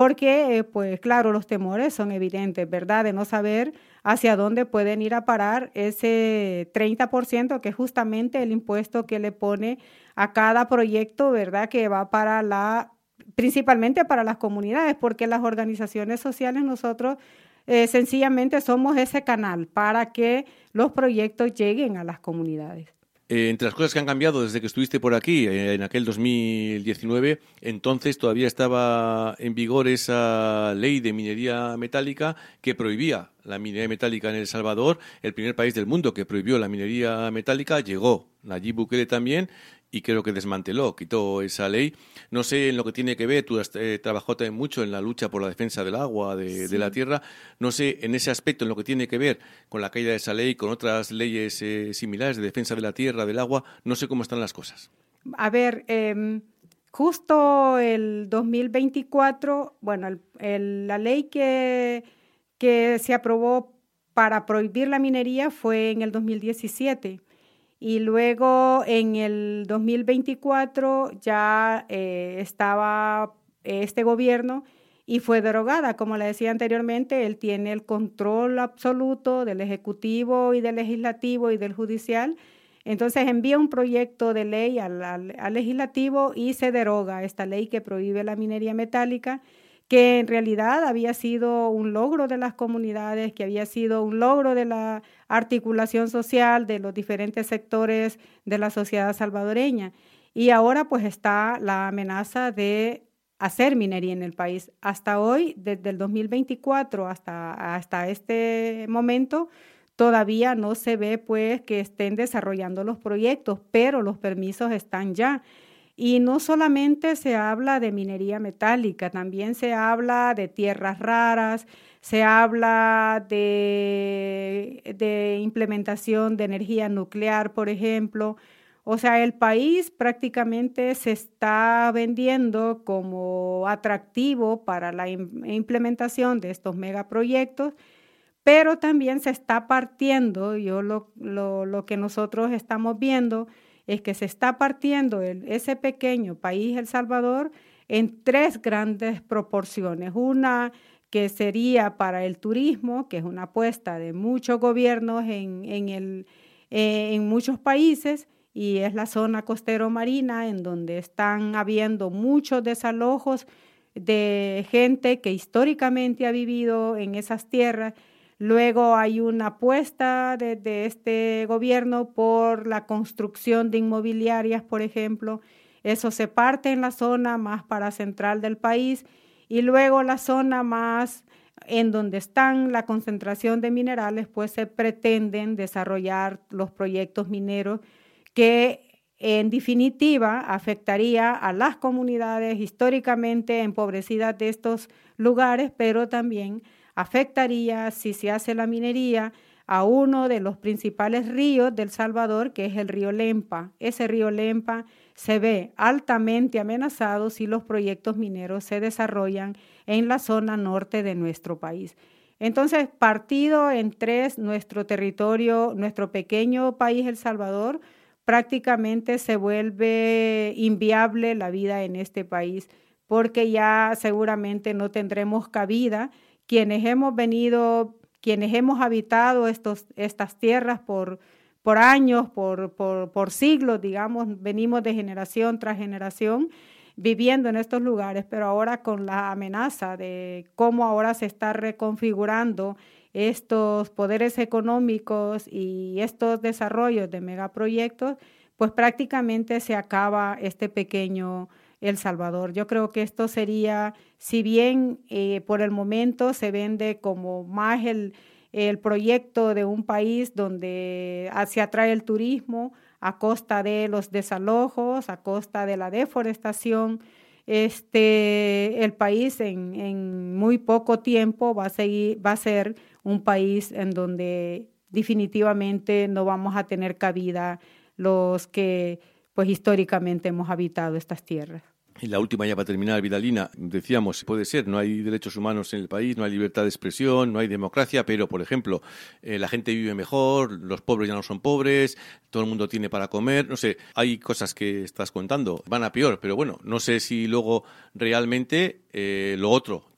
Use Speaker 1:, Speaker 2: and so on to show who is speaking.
Speaker 1: porque, pues claro, los temores son evidentes, ¿verdad? De no saber hacia dónde pueden ir a parar ese 30%, que es justamente el impuesto que le pone a cada proyecto, ¿verdad? Que va principalmente para las comunidades, porque las organizaciones sociales nosotros sencillamente somos ese canal para que los proyectos lleguen a las comunidades.
Speaker 2: Entre las cosas que han cambiado desde que estuviste por aquí, en aquel 2019, entonces todavía estaba en vigor esa ley de minería metálica que prohibía la minería metálica en El Salvador. El primer país del mundo que prohibió la minería metálica llegó Nayib Bukele también, y creo que quitó esa ley. No sé en lo que tiene que ver, tú has trabajado también mucho en la lucha por la defensa del agua, de la tierra. No sé en ese aspecto, en lo que tiene que ver con la caída de esa ley, con otras leyes similares de defensa de la tierra, del agua, no sé cómo están las cosas.
Speaker 1: A ver, justo el 2024, bueno, la ley que se aprobó para prohibir la minería fue en el 2017. Y luego en el 2024 ya estaba este gobierno y fue derogada. Como le decía anteriormente, él tiene el control absoluto del Ejecutivo y del Legislativo y del Judicial. Entonces envía un proyecto de ley al Legislativo y se deroga esta ley que prohíbe la minería metálica, que en realidad había sido un logro de las comunidades, que había sido un logro de la articulación social de los diferentes sectores de la sociedad salvadoreña. Y ahora pues está la amenaza de hacer minería en el país. Hasta hoy, desde el 2024 hasta este momento, todavía no se ve pues que estén desarrollando los proyectos, pero los permisos están ya. Y no solamente se habla de minería metálica, también se habla de tierras raras, se habla de implementación de energía nuclear, por ejemplo. O sea, el país prácticamente se está vendiendo como atractivo para la implementación de estos megaproyectos, pero también se está partiendo. Lo que nosotros estamos viendo es que se está partiendo ese pequeño país, El Salvador, en tres grandes proporciones. Una que sería para el turismo, que es una apuesta de muchos gobiernos en muchos países, y es la zona costero-marina, en donde están habiendo muchos desalojos de gente que históricamente ha vivido en esas tierras. Luego hay una apuesta de este gobierno por la construcción de inmobiliarias, por ejemplo. Eso se parte en la zona más paracentral del país, y luego la zona más en donde están la concentración de minerales, pues se pretenden desarrollar los proyectos mineros que en definitiva afectaría a las comunidades históricamente empobrecidas de estos lugares, pero también afectaría, si se hace la minería, a uno de los principales ríos del Salvador, que es el río Lempa. Ese río Lempa se ve altamente amenazado si los proyectos mineros se desarrollan en la zona norte de nuestro país. Entonces, partido en tres, nuestro territorio, nuestro pequeño país, El Salvador, prácticamente se vuelve inviable la vida en este país, porque ya seguramente no tendremos cabida quienes hemos habitado estas tierras por años, por siglos, digamos, venimos de generación tras generación viviendo en estos lugares, pero ahora con la amenaza de cómo ahora se está reconfigurando estos poderes económicos y estos desarrollos de megaproyectos, pues prácticamente se acaba este pequeño El Salvador. Yo creo que esto sería, si bien por el momento se vende como más el proyecto de un país donde se atrae el turismo a costa de los desalojos, a costa de la deforestación, el país en muy poco tiempo va a ser un país en donde definitivamente no vamos a tener cabida los que pues históricamente hemos habitado estas tierras.
Speaker 2: Y la última ya para terminar, Vidalina, decíamos, puede ser, no hay derechos humanos en el país, no hay libertad de expresión, no hay democracia, pero, por ejemplo, la gente vive mejor, los pobres ya no son pobres, todo el mundo tiene para comer, no sé, hay cosas que estás contando, van a peor, pero bueno, no sé si luego realmente lo otro